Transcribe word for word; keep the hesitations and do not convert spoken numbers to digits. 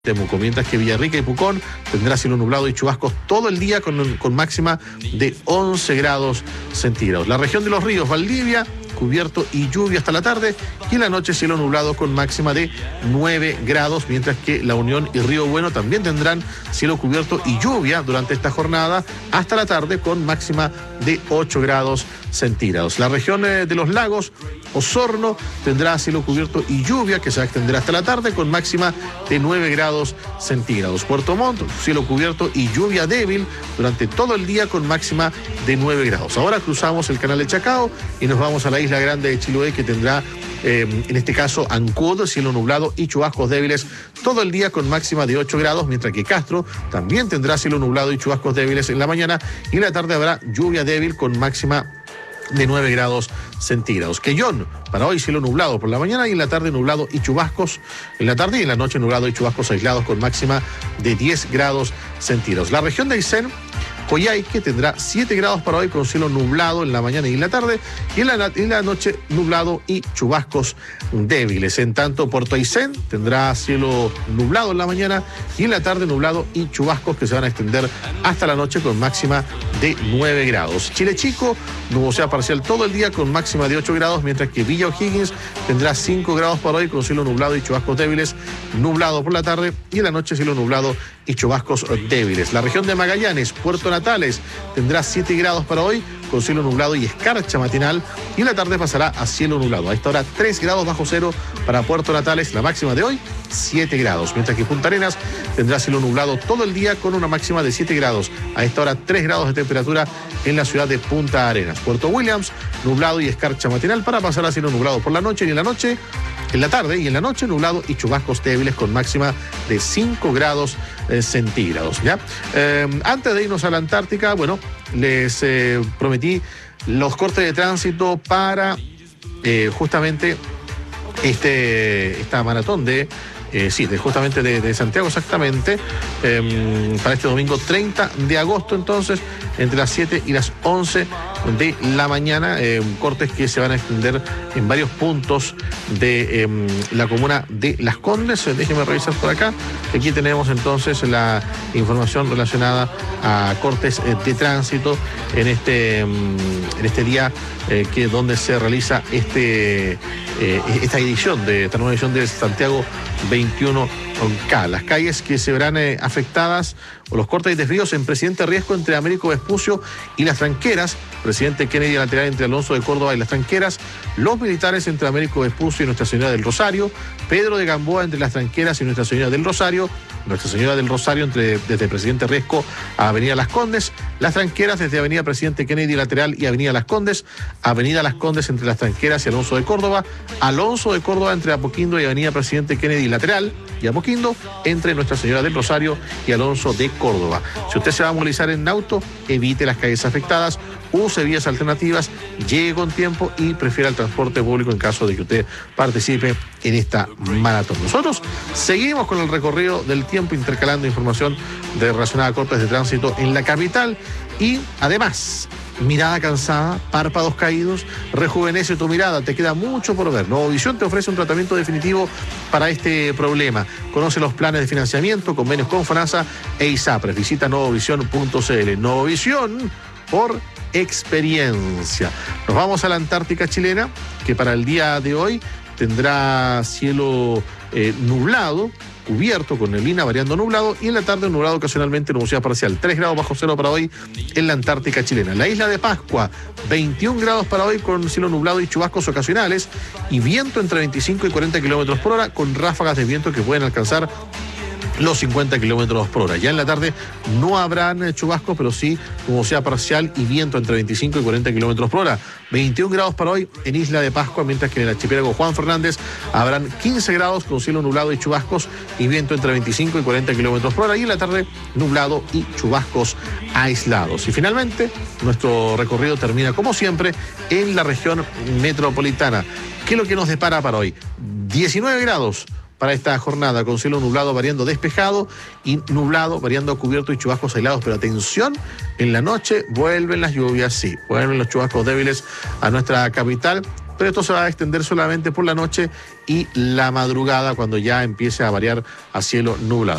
Temuco, mientras que Villarrica y Pucón tendrá cielo nublado y chubascos todo el día con, con máxima de once grados centígrados. La región de los ríos, Valdivia, cubierto y lluvia hasta la tarde, y en la noche cielo nublado con máxima de nueve grados, mientras que La Unión y Río Bueno también tendrán cielo cubierto y lluvia durante esta jornada hasta la tarde con máxima de ocho grados centígrados. La región eh, de los lagos, Osorno, tendrá cielo cubierto y lluvia que se va a extender hasta la tarde con máxima de nueve grados centígrados. Puerto Montt, cielo cubierto y lluvia débil durante todo el día con máxima de nueve grados. Ahora cruzamos el canal de Chacao y nos vamos a la isla grande de Chiloé, que tendrá eh, en este caso Ancud, cielo nublado y chubascos débiles todo el día con máxima de ocho grados, mientras que Castro también tendrá cielo nublado y chubascos débiles en la mañana, y en la tarde habrá lluvia débil con máxima de nueve grados centígrados. Quellón, para hoy cielo nublado por la mañana y en la tarde nublado y chubascos en la tarde y en la noche nublado y chubascos aislados con máxima de diez grados centígrados. La región de Aysén, Coyhaique, tendrá siete grados para hoy con cielo nublado en la mañana y en la tarde, y en la, en la noche nublado y chubascos débiles. En tanto, Puerto Aysén tendrá cielo nublado en la mañana y en la tarde nublado y chubascos que se van a extender hasta la noche con máxima de nueve grados. Chile Chico, nubosidad parcial todo el día con máxima de ocho grados, mientras que Villa O'Higgins tendrá cinco grados para hoy con cielo nublado y chubascos débiles, nublado por la tarde y en la noche cielo nublado y chubascos débiles. La región de Magallanes, Puerto Natales, tendrá siete grados para hoy con cielo nublado y escarcha matinal, y en la tarde pasará a cielo nublado. A esta hora tres grados bajo cero para Puerto Natales, la máxima de hoy siete grados, mientras que Punta Arenas tendrá cielo nublado todo el día con una máxima de siete grados. A esta hora tres grados de temperatura en la ciudad de Punta Arenas. Puerto Williams, nublado y escarcha matinal para pasar a cielo nublado por la noche, y en la noche En la tarde y en la noche nublado y chubascos débiles con máxima de cinco grados eh, centígrados. ¿Ya? Eh, antes de irnos a la Antártica, bueno, les eh, prometí los cortes de tránsito para eh, justamente este, esta maratón de... Eh, sí, de, justamente de, de Santiago exactamente, eh, para este domingo treinta de agosto, entonces, entre las siete y las once de la mañana, eh, cortes que se van a extender en varios puntos de eh, la comuna de Las Condes. Déjenme revisar por acá. Aquí tenemos entonces la información relacionada a cortes eh, de tránsito en este, en este día eh, que donde se realiza este, eh, esta edición de esta nueva edición de Santiago veintiuno K. Las calles que se verán eh, afectadas o los cortes y desvíos en Presidente Riesco entre Américo Vespucio y Las Tranqueras, Presidente Kennedy lateral entre Alonso de Córdoba y Las Tranqueras, Los Militares entre Américo Vespucio y Nuestra Señora del Rosario, Pedro de Gamboa entre Las Tranqueras y Nuestra Señora del Rosario, Nuestra Señora del Rosario entre, desde Presidente Riesco a Avenida Las Condes, Las Tranqueras desde Avenida Presidente Kennedy lateral y Avenida Las Condes, Avenida Las Condes entre Las Tranqueras y Alonso de Córdoba, Alonso de Córdoba entre Apoquindo y Avenida Presidente Kennedy lateral y Apoquindo entre Nuestra Señora del Rosario y Alonso de Córdoba. Si usted se va a movilizar en auto, evite las calles afectadas, use vías alternativas, llegue con tiempo y prefiera el transporte público en caso de que usted participe en esta maratón. Nosotros seguimos con el recorrido del tiempo, intercalando información de relacionada a cortes de tránsito en la capital y además mirada cansada, párpados caídos, rejuvenece tu mirada, te queda mucho por ver. Novovisión te ofrece un tratamiento definitivo para este problema. Conoce los planes de financiamiento, convenios con FONASA e ISAPRES. Visita novovisión punto c l. Novovisión por experiencia. Nos vamos a la Antártica chilena, que para el día de hoy tendrá cielo eh, nublado, cubierto con neblina variando nublado, y en la tarde nublado ocasionalmente, nubosidad parcial. tres grados bajo cero para hoy en la Antártica chilena. La isla de Pascua, veintiún grados para hoy con cielo nublado y chubascos ocasionales y viento entre veinticinco y cuarenta kilómetros por hora, con ráfagas de viento que pueden alcanzar los cincuenta kilómetros por hora. Ya en la tarde no habrán chubascos, pero sí nubosidad parcial y viento entre veinticinco y cuarenta kilómetros por hora. veintiún grados para hoy en Isla de Pascua, mientras que en el archipiélago Juan Fernández habrán quince grados con cielo nublado y chubascos y viento entre veinticinco y cuarenta kilómetros por hora. Y en la tarde nublado y chubascos aislados. Y finalmente nuestro recorrido termina como siempre en la región metropolitana. ¿Qué es lo que nos depara para hoy? diecinueve grados para esta jornada, con cielo nublado variando despejado y nublado variando cubierto y chubascos aislados. Pero atención, en la noche vuelven las lluvias, sí, vuelven los chubascos débiles a nuestra capital. pero esto se va a extender solamente por la noche y la madrugada, cuando ya empiece a variar a cielo nublado.